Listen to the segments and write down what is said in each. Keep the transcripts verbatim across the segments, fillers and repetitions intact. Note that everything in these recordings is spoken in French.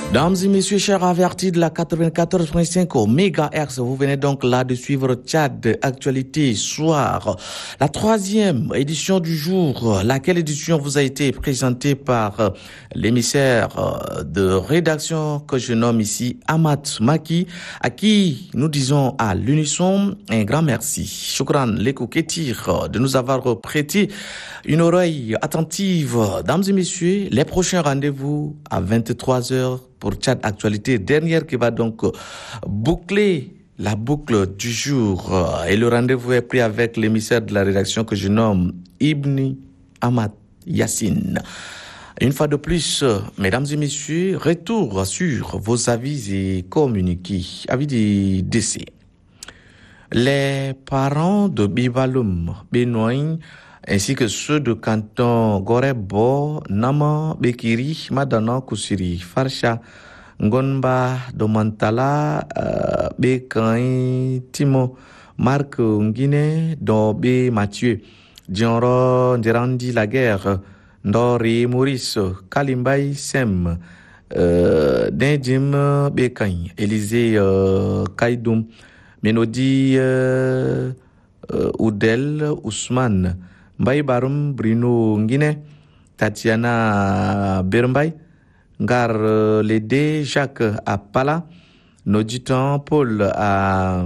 Mesdames et messieurs, chers avertis de la quatre-vingt-quatorze virgule cinq au mégahertz, vous venez donc là de suivre Tchad Actualité Soir, la troisième édition du jour, laquelle édition vous a été présentée par l'émissaire de rédaction que je nomme ici Amat Maki, à qui nous disons à l'unisson un grand merci. Shukran Lekou Ketir de nous avoir prêté une oreille attentive. Mesdames et messieurs, les prochains rendez-vous à vingt-trois heures pour Tchad Actualité, dernière qui va donc boucler la boucle du jour. Et le rendez-vous est pris avec l'émissaire de la rédaction que je nomme Ibni Ahmad Yassine. Une fois de plus, mesdames et messieurs, retour sur vos avis et communiqués. Avis de décès. Les parents de Bibaloum Benoît ainsi que ceux de canton Gorebo, Nama, Bekiri, Madana, Kusiri, Farsha, Ngonba, Domantala, uh, Bekai, Timo, Marc Ngine, Dobe Mathieu, Dianro, Ndirandi Laguerre, Ndori Maurice, Kalimbay Sem, uh, Dendim Bekai, Élisée uh, Kaidoum, Mélodie uh, uh, Oudel, Ousmane, Mbaye Barum, Bruno Ngine, Tatiana Bermbay, Ngar uh, Lédé, Jacques Apala, Noditan Paul à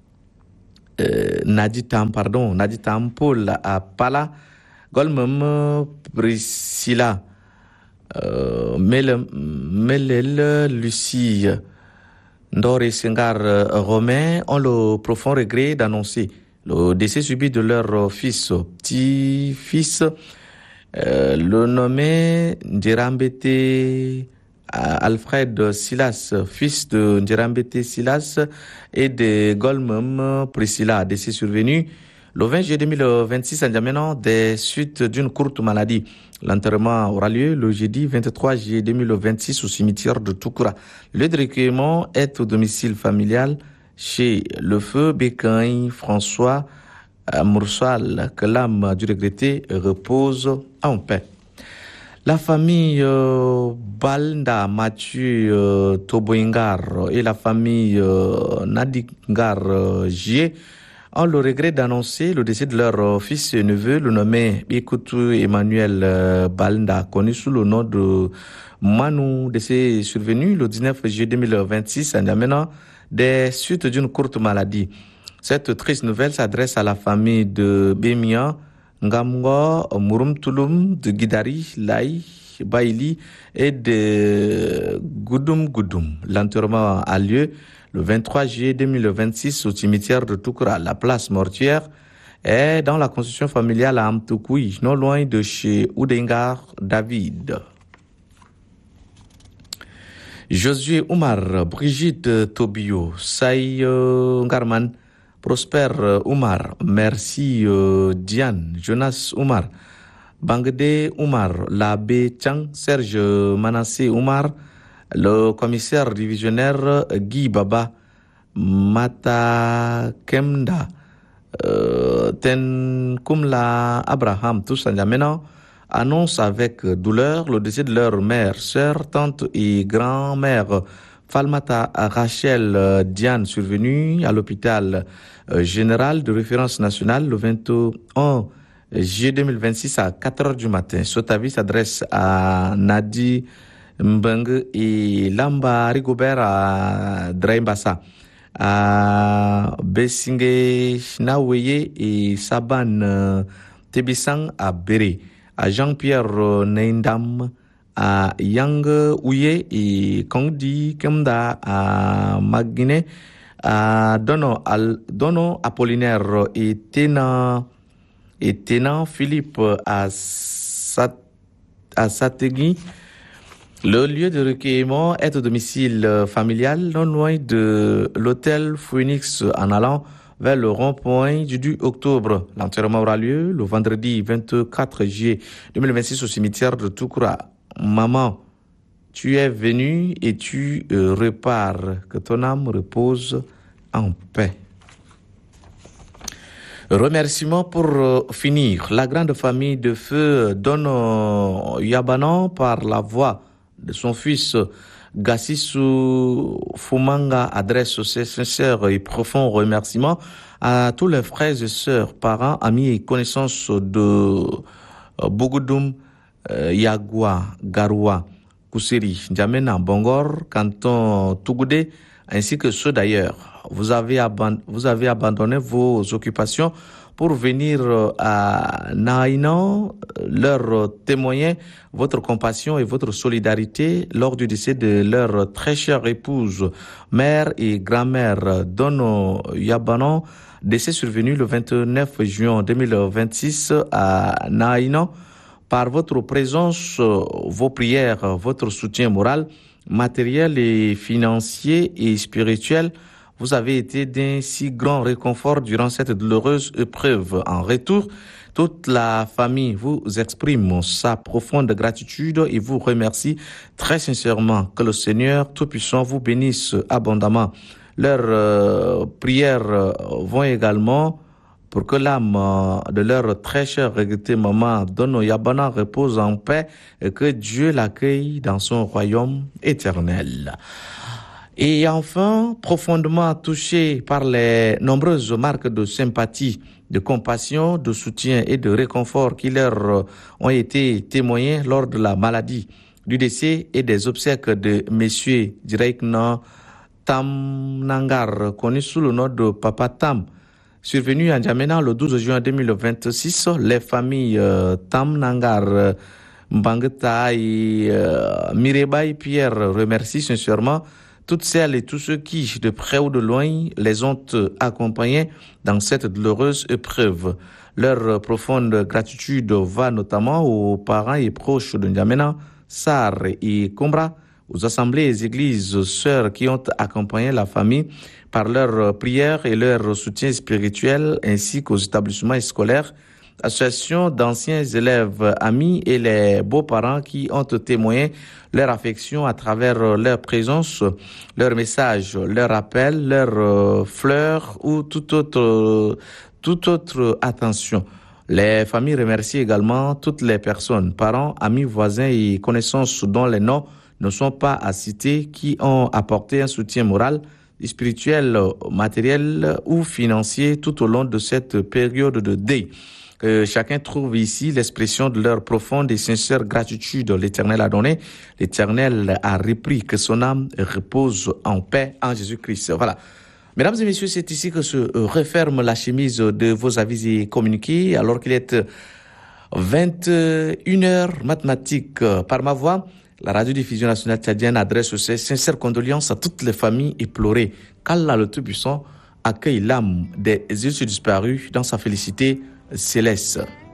euh, Naditam, pardon, Naditam Paul à Pala, Golmem Priscilla, euh, Mel, Melel Lucie, Ndore Sengar Romain ont le profond regret d'annoncer le décès subi de leur fils, petit-fils, euh, le nommé Ndirambete Alfred Silas, fils de Ndirambete Silas et de Golmem Priscilla, décès survenu le vingt juillet deux mille vingt-six en Djamena des suites d'une courte maladie. L'enterrement aura lieu le jeudi vingt-trois juillet deux mille vingt-six au cimetière de Toukoura. Le recueillement est au domicile familial chez le feu Bécain François Moursal, que l'âme du regretté repose en paix. La famille euh, Balnda Mathieu euh, Toboingar et la famille euh, Nadingar euh, J ont le regret d'annoncer le décès de leur euh, fils et neveu, le nommé Bikutu Emmanuel euh, Balnda, connu sous le nom de Manu, décès survenu le dix-neuf juillet deux mille vingt-six en amenant des suites d'une courte maladie. Cette triste nouvelle s'adresse à la famille de Bemia, Ngamgo, Murumtulum, de Guidari, Lai, Baili et de Goudoum Goudoum. L'enterrement a lieu le vingt-trois juillet deux mille vingt-six au cimetière de Toukoura. La place mortuaire est dans la construction familiale à Amtoukoui, non loin de chez Oudengar David. Josué Oumar, Brigitte Tobio, Saï euh, Ngarman, Prosper euh, Oumar, Merci euh, Diane, Jonas Oumar, Bangde Oumar, l'abbé Chang, Serge Manassé Oumar, le commissaire divisionnaire Guy Baba, Mata Kemda, euh, Ten Kumla Abraham, tous en Yamena, annonce avec douleur le décès de leur mère, sœur, tante et grand-mère Falmata Rachel Diane, survenue à l'hôpital général de référence nationale le vingt et un juillet deux mille vingt-six à quatre heures du matin. Cet avis s'adresse à Nadi Mbeng et Lamba Rigobert à Draimbassa, à Bessinge Naweye et Saban Tebissang à Béré, à Jean-Pierre Neindam, à Yang Ouye et Kongdi Kemda à Magine, à Dono, Al, Dono Apollinaire et Ténan, et Ténan Philippe à, Sat, à Sategui. Le lieu de recueillement est au domicile familial, non loin de l'hôtel Phoenix en allant vers le rond-point du deux octobre. L'enterrement aura lieu le vendredi vingt-quatre juillet deux mille vingt-six au cimetière de Toukoura. Maman, tu es venue et tu euh, repars. Que ton âme repose en paix. Remerciements pour euh, finir. La grande famille de feu donne euh, Yabanan par la voix de son fils Gassissou Fumanga adresse ses sincères et profonds remerciements à tous les frères et sœurs, parents, amis et connaissances de Bougoudum, Yagua, Garoua, Koussiri, N'Djamena, Bongor, Canton Tougoudé, ainsi que ceux d'ailleurs. Vous avez, aband- vous avez abandonné vos occupations pour venir à Naïnan, leur témoigner votre compassion et votre solidarité lors du décès de leur très chère épouse, mère et grand-mère Dono Yabanon, décès survenu le vingt-neuf juin deux mille vingt-six à Naïnan. Par votre présence, vos prières, votre soutien moral, matériel et financier et spirituel, vous avez été d'un si grand réconfort durant cette douloureuse épreuve. En retour, toute la famille vous exprime sa profonde gratitude et vous remercie très sincèrement. Que le Seigneur Tout-Puissant vous bénisse abondamment. Leurs euh, prières vont également pour que l'âme de leur très chère regrettée maman Dono Yabana repose en paix et que Dieu l'accueille dans son royaume éternel. Et enfin, profondément touché par les nombreuses marques de sympathie, de compassion, de soutien et de réconfort qui leur ont été témoignées lors de la maladie, du décès et des obsèques de messieurs Direkna Tam Nangar, connu sous le nom de Papa Tam, survenu à N'Djamena le douze juin deux mille vingt-six, les familles euh, Tam Nangar, euh, Mbangeta et euh, Mirebaï Pierre remercient sincèrement toutes celles et tous ceux qui, de près ou de loin, les ont accompagnés dans cette douloureuse épreuve. Leur profonde gratitude va notamment aux parents et proches de N'Djamena, Sar et Kombra, aux assemblées et églises sœurs qui ont accompagné la famille par leurs prières et leur soutien spirituel, ainsi qu'aux établissements scolaires, associations d'anciens élèves, amis et les beaux-parents qui ont témoigné leur affection à travers leur présence, leur message, leur appel, leurs fleurs ou toute autre, toute autre attention. Les familles remercient également toutes les personnes, parents, amis, voisins et connaissances dont les noms ne sont pas à citer, qui ont apporté un soutien moral, spirituel, matériel ou financier tout au long de cette période de deuil. Que chacun trouve ici l'expression de leur profonde et sincère gratitude. L'Éternel a donné, l'Éternel a repris, que son âme repose en paix en Jésus-Christ. Voilà. Mesdames et messieurs, c'est ici que se referme la chemise de vos avis et communiqués, alors qu'il est vingt et une heures mathématiques par ma voix. La radiodiffusion nationale tchadienne adresse ses sincères condoléances à toutes les familles éplorées. qu'Allah le Tout-Puissant accueille l'âme des yeux disparus dans sa félicité céleste.